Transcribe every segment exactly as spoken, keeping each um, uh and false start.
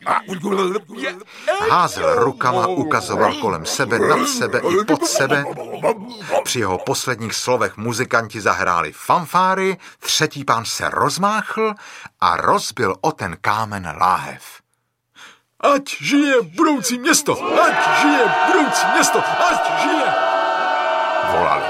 Házel rukama, ukazoval kolem sebe, nad sebe i pod sebe. Při jeho posledních slovech muzikanti zahráli fanfáry, třetí pán se rozmáchl a rozbil o ten kámen láhev. Ať žije budoucí město! Ať žije budoucí město! Ať žije! Volali.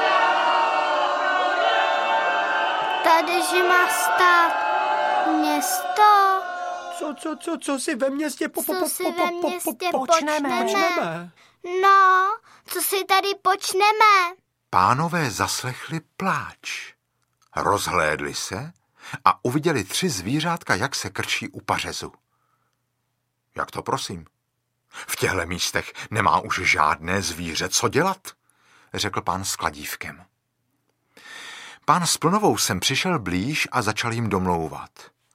Tady, že má stát město. Co, co, co, co si ve městě po, po, Co po, si po, ve po, městě po, počneme? počneme? No, co si tady počneme? Pánové zaslechli pláč. Rozhlédli se a uviděli tři zvířátka, jak se krčí u pařezu. Jak to prosím? V těchto místech nemá už žádné zvíře co dělat, řekl pán s kladívkem. Pán s plnovou sem přišel blíž a začal jim domlouvat.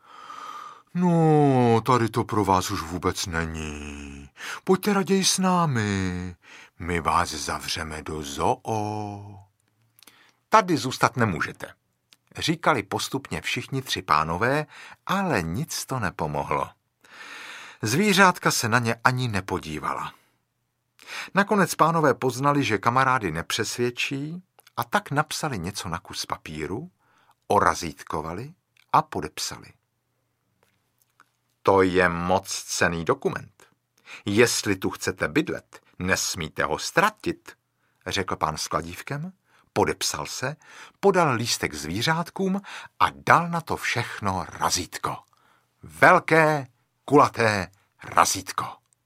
No, tady to pro vás už vůbec není. Pojďte raději s námi. My vás zavřeme do zoo. Tady zůstat nemůžete, říkali postupně všichni tři pánové, ale nic to nepomohlo. Zvířátka se na ně ani nepodívala. Nakonec pánové poznali, že kamarády nepřesvědčí, a tak napsali něco na kus papíru, orazítkovali a podepsali. To je moc cenný dokument. Jestli tu chcete bydlet, nesmíte ho ztratit, řekl pán s kladívkem, podepsal se, podal lístek zvířátkům a dal na to všechno razítko. Velké, kulaté razítko.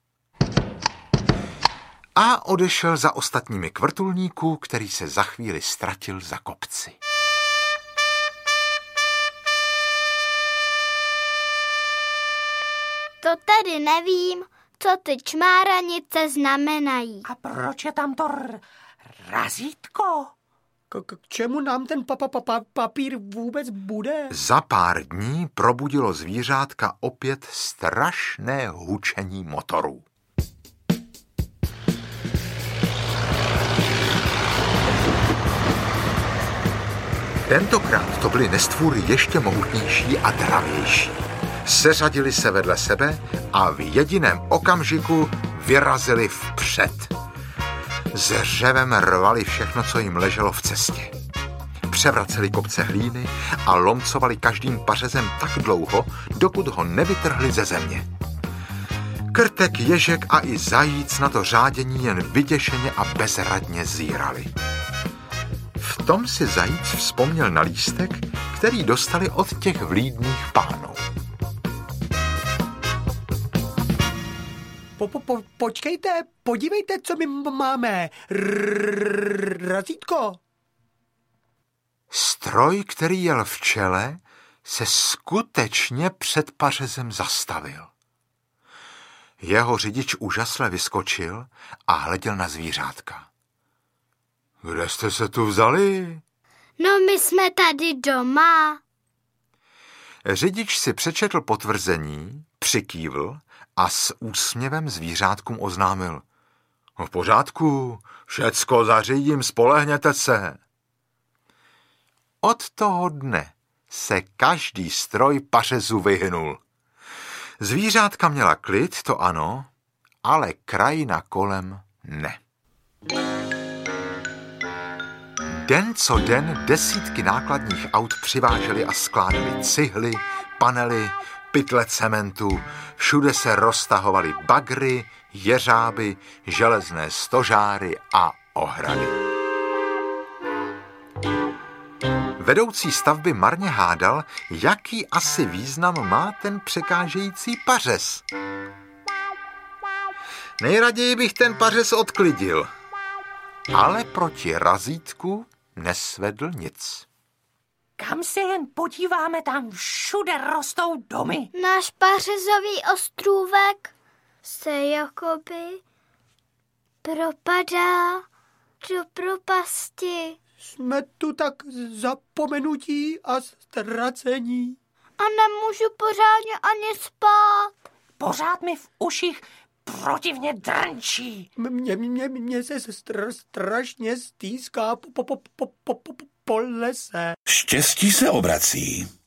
A odešel za ostatními k vrtulníku, který se za chvíli ztratil za kopci. To tedy nevím, co ty čmáranice znamenají. A proč je tam to r- razítko? K, k čemu nám ten pa, pa, pa, papír vůbec bude? Za pár dní probudilo zvířátka opět strašné hučení motorů. Tentokrát to byly nestvůry ještě mohutnější a dravější. Seřadili se vedle sebe a v jediném okamžiku vyrazili vpřed. S řevem rvali všechno, co jim leželo v cestě. Převraceli kopce hlíny a lomcovali každým pařezem tak dlouho, dokud ho nevytrhli ze země. Krtek, ježek a i zajíc na to řádění jen vyděšeně a bezradně zírali. V tom si zajíc vzpomněl na lístek, který dostali od těch vlídných pánů. Po, po, po, počkejte, podívejte, co my máme. Razítko. Stroj, který jel v čele, se skutečně před pařezem zastavil. Jeho řidič úžasle vyskočil a hleděl na zvířátka. Kde jste se tu vzali? No, my jsme tady doma. Řidič si přečetl potvrzení, přikývl a s úsměvem zvířátkům oznámil. V pořádku, všecko zařídím, spolehněte se. Od toho dne se každý stroj pařezu vyhnul. Zvířátka měla klid, to ano, ale krajina kolem ne. Den co den desítky nákladních aut přivážely a skládali cihly, panely, pytle cementu, všude se roztahovaly bagry, jeřáby, železné stožáry a ohrady. Vedoucí stavby marně hádal, jaký asi význam má ten překážející pařez. Nejraději bych ten pařez odklidil, ale proti razítku nesvedl nic. Kam se jen podíváme, tam všude rostou domy. Náš pařezový ostrůvek se jakoby propadá do propasti. Jsme tu tak zapomenutí a ztracení. A nemůžu pořádně ani spát. Pořád mi v uších protivně drnčí. Mně, mně, mně se str, strašně stýská po, po, po, po, po, po lese. Štěstí se obrací.